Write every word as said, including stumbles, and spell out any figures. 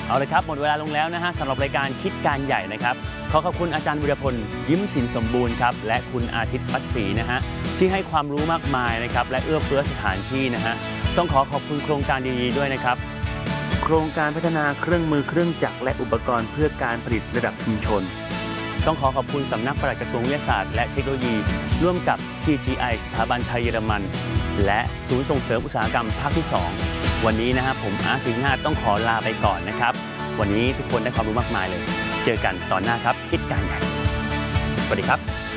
เอาเลยครับหมดเวลาลงแล้วนะฮะสำหรับรายการคิดการใหญ่นะครับขอขอบคุณอาจารย์วิรพลยิ้มสินสมบูรณ์ครับและคุณอาทิตย์พัชศรีนะฮะที่ให้ความรู้มากมายนะครับและเอื้อเฟื้อสถานที่นะฮะต้องขอขอบคุณโครงการดีๆด้วยนะครับโครงการพัฒนาเครื่องมือเครื่องจักรและอุปกรณ์เพื่อการผลิตระดับชุมชนต้องขอขอบคุณสำนักปลัดกระทรวงวิทยาศาสตร์และเทคโนโลยีร่วมกับ ที จี ไอ สถาบันไทยเยอรมันและศูนย์ส่งเสริมอุตสาหกรรมภาคที่สองวันนี้นะครับผมอาร์ต สิงห์นาถต้องขอลาไปก่อนนะครับวันนี้ทุกคนได้ความรู้มากมายเลยเจอกันตอนหน้าครับคิดการใหญ่สวัสดีครับ